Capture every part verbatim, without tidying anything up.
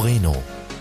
Moreno.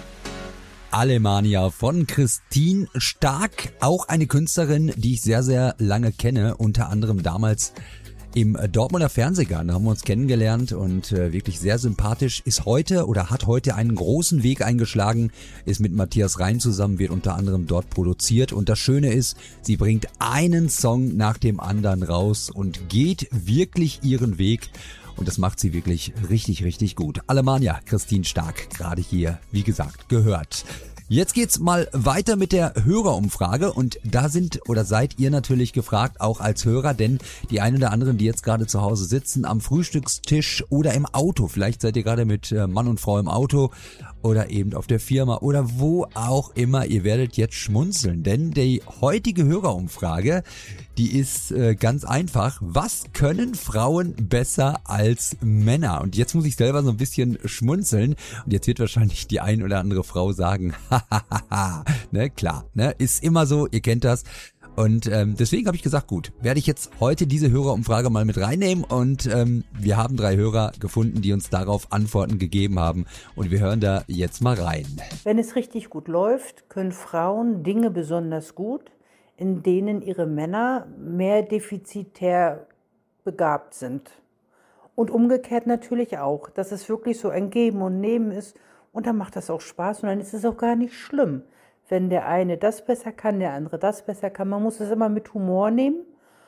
Alemania von Christine Stark, auch eine Künstlerin, die ich sehr, sehr lange kenne, unter anderem damals im Dortmunder Fernsehgarten, da haben wir uns kennengelernt und äh, wirklich sehr sympathisch, ist heute oder hat heute einen großen Weg eingeschlagen, ist mit Matthias Rein zusammen, wird unter anderem dort produziert und das Schöne ist, sie bringt einen Song nach dem anderen raus und geht wirklich ihren Weg und das macht sie wirklich richtig, richtig gut. Alemania, Christine Stark, gerade hier, wie gesagt, gehört. Jetzt geht's mal weiter mit der Hörerumfrage und da sind oder seid ihr natürlich gefragt, auch als Hörer, denn die einen oder anderen, die jetzt gerade zu Hause sitzen, am Frühstückstisch oder im Auto, vielleicht seid ihr gerade mit Mann und Frau im Auto oder eben auf der Firma oder wo auch immer, ihr werdet jetzt schmunzeln, denn die heutige Hörerumfrage, die ist äh, ganz einfach. Was können Frauen besser als Männer? Und jetzt muss ich selber so ein bisschen schmunzeln und jetzt wird wahrscheinlich die ein oder andere Frau sagen, hahaha, ne, klar, ne, ist immer so, ihr kennt das. Und ähm, deswegen habe ich gesagt, gut, werde ich jetzt heute diese Hörerumfrage mal mit reinnehmen und ähm, wir haben drei Hörer gefunden, die uns darauf Antworten gegeben haben und wir hören da jetzt mal rein. Wenn es richtig gut läuft, können Frauen Dinge besonders gut, in denen ihre Männer mehr defizitär begabt sind. Und umgekehrt natürlich auch, dass es wirklich so ein Geben und Nehmen ist und dann macht das auch Spaß und dann ist es auch gar nicht schlimm. Wenn der eine das besser kann, der andere das besser kann. Man muss es immer mit Humor nehmen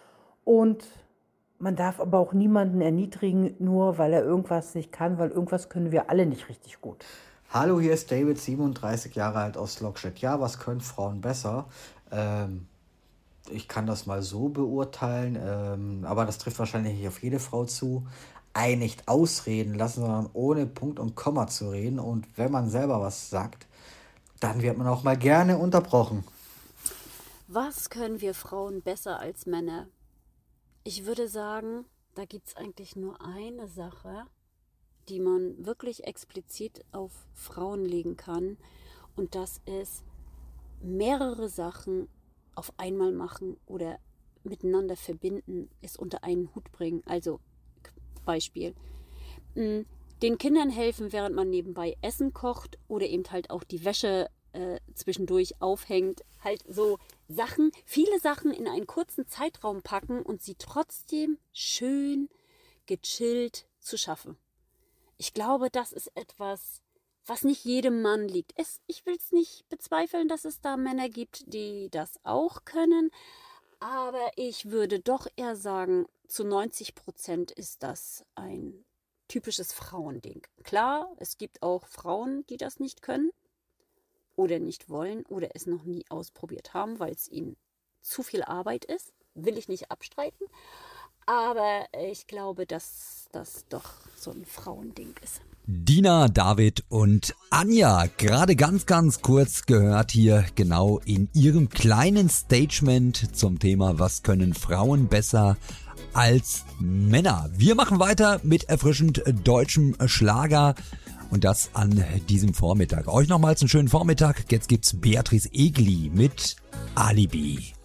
und man darf aber auch niemanden erniedrigen, nur weil er irgendwas nicht kann, weil irgendwas können wir alle nicht richtig gut. Hallo, hier ist David, siebenunddreißig Jahre alt aus Lokstedt. Ja, was können Frauen besser? Ähm, ich kann das mal so beurteilen, ähm, aber das trifft wahrscheinlich nicht auf jede Frau zu. Ein nicht ausreden lassen, sondern ohne Punkt und Komma zu reden. Und wenn man selber was sagt, dann wird man auch mal gerne unterbrochen. Was können wir Frauen besser als Männer? Ich würde sagen, da gibt es eigentlich nur eine Sache, die man wirklich explizit auf Frauen legen kann. Und das ist mehrere Sachen auf einmal machen oder miteinander verbinden, es unter einen Hut bringen. Also Beispiel. Den Kindern helfen, während man nebenbei Essen kocht oder eben halt auch die Wäsche äh, zwischendurch aufhängt. Halt so Sachen, viele Sachen in einen kurzen Zeitraum packen und sie trotzdem schön gechillt zu schaffen. Ich glaube, das ist etwas, was nicht jedem Mann liegt. Es, ich will es nicht bezweifeln, dass es da Männer gibt, die das auch können. Aber ich würde doch eher sagen, zu neunzig Prozent ist das ein typisches Frauending. Klar, es gibt auch Frauen, die das nicht können oder nicht wollen oder es noch nie ausprobiert haben, weil es ihnen zu viel Arbeit ist. Will ich nicht abstreiten. Aber ich glaube, dass das doch so ein Frauending ist. Dina, David und Anja, gerade ganz, ganz kurz gehört hier genau in ihrem kleinen Stagement zum Thema, was können Frauen besser als Männer. Wir machen weiter mit erfrischend deutschem Schlager und das an diesem Vormittag. Euch nochmals einen schönen Vormittag. Jetzt gibt's Beatrice Egli mit Alibi.